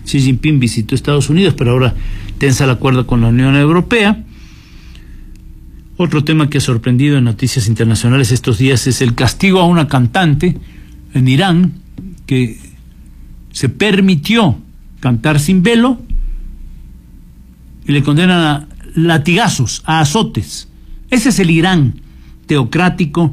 Xi Jinping visitó Estados Unidos, pero ahora tensa el acuerdo con la Unión Europea. Otro tema que ha sorprendido en noticias internacionales estos días es el castigo a una cantante en Irán que se permitió cantar sin velo y le condenan a latigazos, a azotes. Ese es el Irán teocrático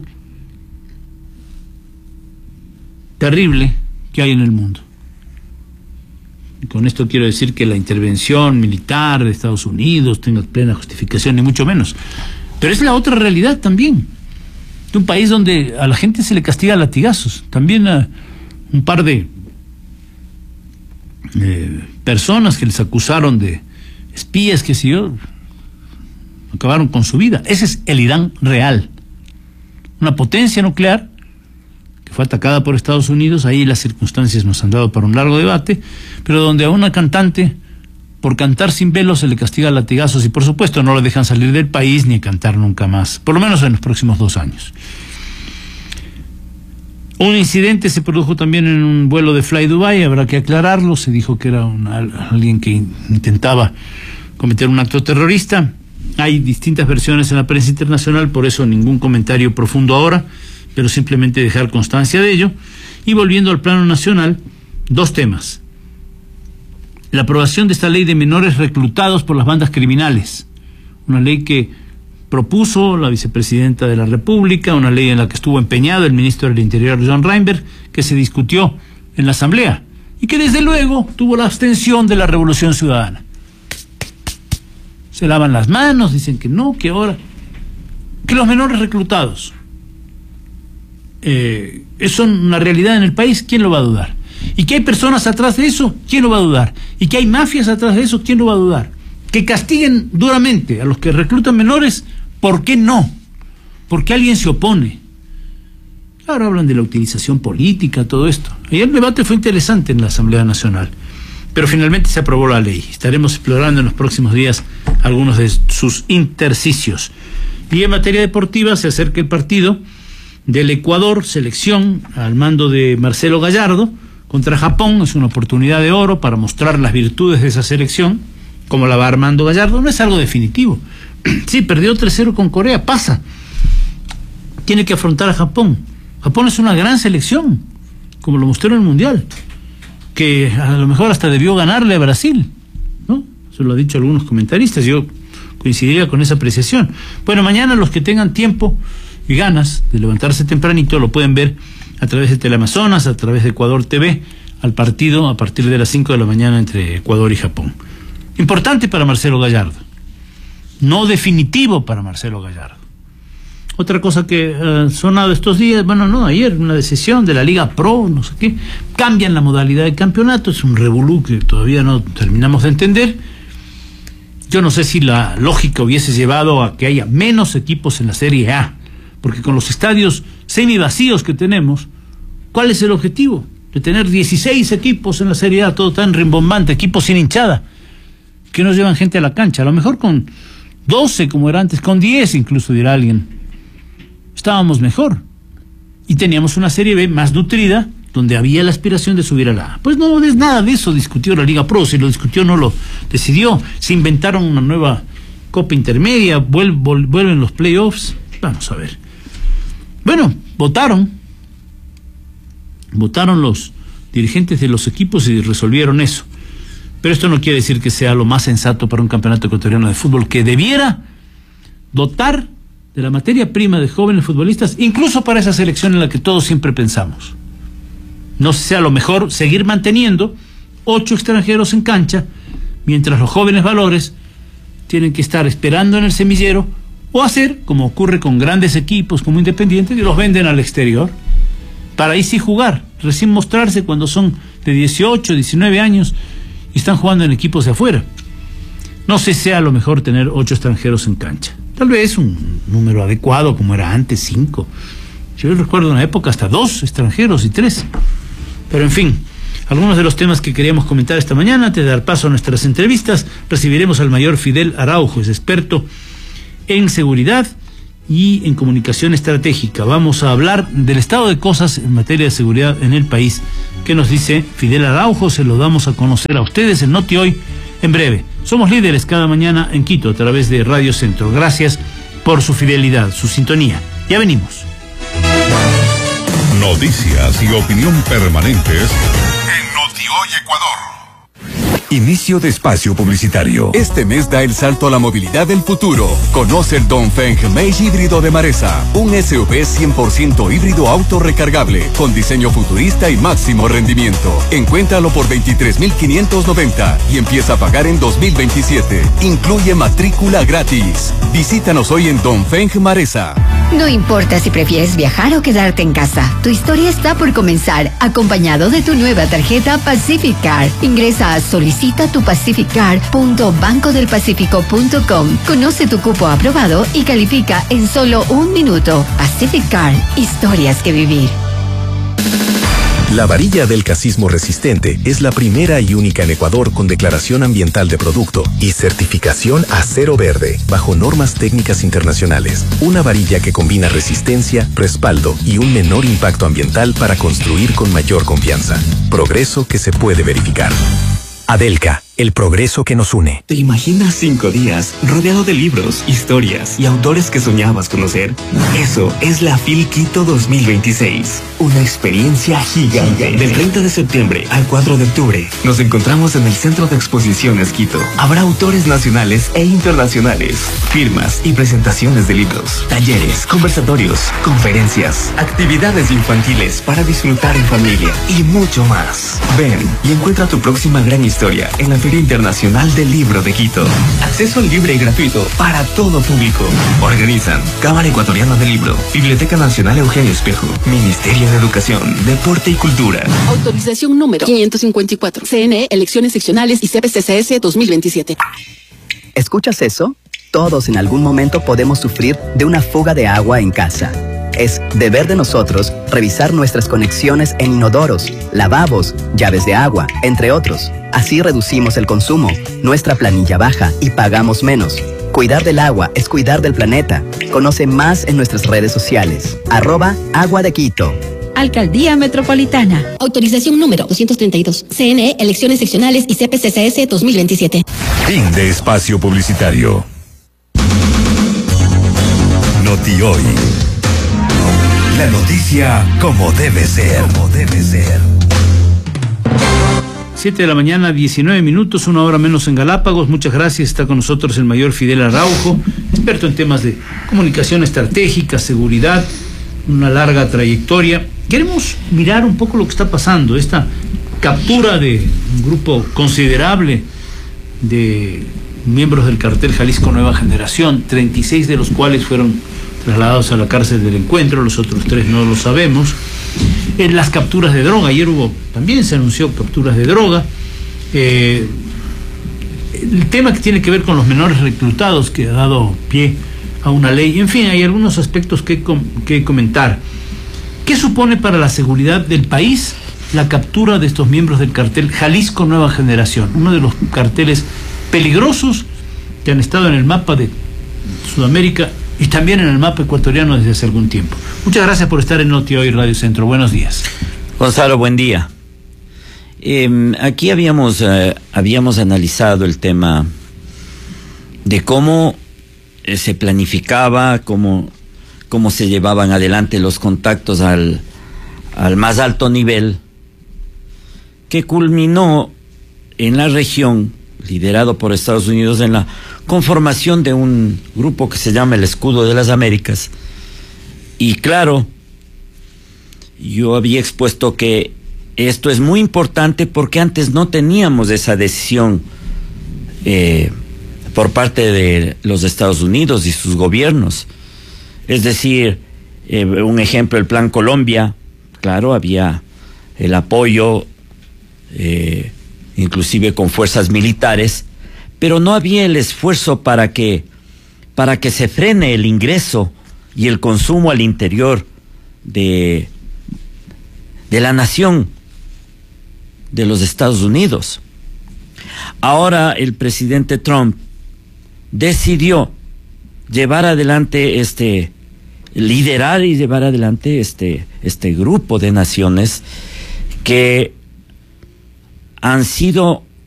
terrible que hay en el mundo. Y con esto quiero decir que la intervención militar de Estados Unidos tenga plena justificación, ni mucho menos. Pero es la otra realidad también, de un país donde a la gente se le castiga a latigazos. También a un par de personas que les acusaron de espías, qué sé yo, acabaron con su vida. Ese es el Irán real. Una potencia nuclear que fue atacada por Estados Unidos. Ahí las circunstancias nos han dado para un largo debate, pero donde a una cantante, por cantar sin velo, se le castiga a latigazos y por supuesto no la dejan salir del país ni a cantar nunca más, por lo menos en los próximos 2 años. Un incidente se produjo también en un vuelo de Fly Dubai, habrá que aclararlo. Se dijo que era alguien que intentaba cometer un acto terrorista. Hay distintas versiones en la prensa internacional, por eso ningún comentario profundo ahora, pero simplemente dejar constancia de ello. Y volviendo al plano nacional, 2 temas. La aprobación de esta ley de menores reclutados por las bandas criminales, una ley que propuso la vicepresidenta de la República, una ley en la que estuvo empeñado el ministro del Interior, John Reinberg, que se discutió en la Asamblea y que desde luego tuvo la abstención de la Revolución Ciudadana. Se lavan las manos, dicen que no, que ahora, que los menores reclutados son una realidad en el país, ¿quién lo va a dudar? Y que hay personas atrás de eso, ¿quién lo va a dudar? Y que hay mafias atrás de eso, ¿quién lo va a dudar? Que castiguen duramente a los que reclutan menores, ¿por qué no? Porque alguien se opone. Claro, hablan de la utilización política, todo esto. Ayer el debate fue interesante en la Asamblea Nacional, pero finalmente se aprobó la ley. Estaremos explorando en los próximos días algunos de sus intersticios. Y en materia deportiva se acerca el partido del Ecuador, selección al mando de Marcelo Gallardo, contra Japón. Es una oportunidad de oro para mostrar las virtudes de esa selección, como la va armando Gallardo. No es algo definitivo. Sí, perdió 3-0 con Corea, pasa. Tiene que afrontar a Japón. Japón es una gran selección, como lo mostró en el Mundial, que a lo mejor hasta debió ganarle a Brasil, ¿no? Eso lo han dicho algunos comentaristas, yo coincidiría con esa apreciación. Bueno, mañana los que tengan tiempo y ganas de levantarse tempranito lo pueden ver a través de Teleamazonas, a través de Ecuador TV, al partido a partir de las 5 de la mañana entre Ecuador y Japón. Importante para Marcelo Gallardo, no definitivo para Marcelo Gallardo. Otra cosa que ha sonado estos días, ayer, una decisión de la Liga Pro, no sé qué, cambian la modalidad de campeonato, es un revolú que todavía no terminamos de entender. Yo no sé si la lógica hubiese llevado a que haya menos equipos en la Serie A, porque con los estadios semivacíos que tenemos, ¿cuál es el objetivo? De tener 16 equipos en la Serie A, todo tan rimbombante, equipos sin hinchada, que no llevan gente a la cancha. A lo mejor con 12 como era antes, con 10 incluso dirá alguien, estábamos mejor y teníamos una Serie B más nutrida, donde había la aspiración de subir a la A. Pues no es nada de eso discutió la Liga Pro. Si lo discutió no lo decidió. Se inventaron una nueva Copa Intermedia, vuelven los playoffs. Vamos a ver. Bueno, votaron los dirigentes de los equipos y resolvieron eso. Pero esto no quiere decir que sea lo más sensato para un campeonato ecuatoriano de fútbol, que debiera dotar de la materia prima de jóvenes futbolistas, incluso para esa selección en la que todos siempre pensamos. No sea lo mejor seguir manteniendo 8 extranjeros en cancha, mientras los jóvenes valores tienen que estar esperando en el semillero, o hacer, como ocurre con grandes equipos como Independiente, que los venden al exterior, para ahí sí jugar, recién mostrarse cuando son de 18, 19 años, y están jugando en equipos de afuera. No sé si sea lo mejor tener 8 extranjeros en cancha. Tal vez un número adecuado, como era antes, 5. Yo recuerdo una época hasta 2 extranjeros y 3. Pero en fin, algunos de los temas que queríamos comentar esta mañana. Antes de dar paso a nuestras entrevistas, recibiremos al mayor Fidel Araujo, es experto en seguridad y en comunicación estratégica. Vamos a hablar del estado de cosas en materia de seguridad en el país. ¿Qué nos dice Fidel Araujo? Se lo damos a conocer a ustedes en Noti Hoy en breve. Somos líderes cada mañana en Quito a través de Radio Centro. Gracias por su fidelidad, su sintonía. Ya venimos. Noticias y opinión permanentes en Noti Hoy Ecuador. Inicio de espacio publicitario. Este mes da el salto a la movilidad del futuro. Conoce el Dongfeng Meiji híbrido de Maresa, un SUV 100% híbrido autorrecargable, con diseño futurista y máximo rendimiento. Encuéntralo por 23.590 y empieza a pagar en 2027. Incluye matrícula gratis. Visítanos hoy en Dongfeng Maresa. No importa si prefieres viajar o quedarte en casa, tu historia está por comenzar, acompañado de tu nueva tarjeta Pacific Card. Ingresa a solicitatupacificcard.bancodelpacifico.com. Conoce tu cupo aprobado y califica en solo 1 minuto. Pacific Card, historias que vivir. La varilla del casismo resistente es la primera y única en Ecuador con declaración ambiental de producto y certificación Acero Verde, bajo normas técnicas internacionales. Una varilla que combina resistencia, respaldo y un menor impacto ambiental para construir con mayor confianza. Progreso que se puede verificar. Adelca, el progreso que nos une. ¿Te imaginas 5 días rodeado de libros, historias y autores que soñabas conocer? Eso es la FIL Quito 2026. Una experiencia gigante. Del 30 de septiembre al 4 de octubre nos encontramos en el Centro de Exposiciones Quito. Habrá autores nacionales e internacionales, firmas y presentaciones de libros, talleres, conversatorios, conferencias, actividades infantiles para disfrutar en familia y mucho más. Ven y encuentra tu próxima gran historia en la Feria Internacional del Libro de Quito. Acceso libre y gratuito para todo público. Organizan Cámara Ecuatoriana del Libro, Biblioteca Nacional Eugenio Espejo, Ministerio de Educación, Deporte y Cultura. Autorización número 554. CNE, Elecciones Seccionales y CPCCS 2027. ¿Escuchas eso? Todos en algún momento podemos sufrir de una fuga de agua en casa. Es deber de nosotros revisar nuestras conexiones en inodoros, lavabos, llaves de agua, entre otros. Así reducimos el consumo, nuestra planilla baja y pagamos menos. Cuidar del agua es cuidar del planeta. Conoce más en nuestras redes sociales. @Agua de Quito. Alcaldía Metropolitana. Autorización número 232. CNE, Elecciones Seccionales y CPCCS 2027. Fin de espacio publicitario. Noti Hoy. La noticia como debe ser. 7 de la mañana, 19 minutos, 1 hora menos en Galápagos. Muchas gracias. Está con nosotros el mayor Fidel Araujo, experto en temas de comunicación estratégica, seguridad, una larga trayectoria. Queremos mirar un poco lo que está pasando, esta captura de un grupo considerable de miembros del cartel Jalisco Nueva Generación, 36 de los cuales fueron trasladados a la cárcel del Encuentro, los otros 3 no lo sabemos. En las capturas de droga, ayer también se anunció capturas de droga. El tema que tiene que ver con los menores reclutados, que ha dado pie a una ley. En fin, hay algunos aspectos que comentar. ¿Qué supone para la seguridad del país la captura de estos miembros del cartel Jalisco Nueva Generación? Uno de los carteles peligrosos que han estado en el mapa de Sudamérica y también en el mapa ecuatoriano desde hace algún tiempo. Muchas gracias por estar en Noti Hoy Radio Centro. Buenos días. Gonzalo, buen día. Aquí habíamos analizado el tema de cómo se planificaba, cómo se llevaban adelante los contactos al más alto nivel, que culminó en la región, liderado por Estados Unidos, en la conformación de un grupo que se llama el Escudo de las Américas. Y claro, yo había expuesto que esto es muy importante porque antes no teníamos esa decisión por parte de los Estados Unidos y sus gobiernos. Es decir, un ejemplo, el Plan Colombia, claro, había el apoyo, inclusive con fuerzas militares, pero no había el esfuerzo para que se frene el ingreso y el consumo al interior de la nación de los Estados Unidos. Ahora el presidente Trump decidió llevar adelante este liderar y llevar adelante este grupo de naciones que han sido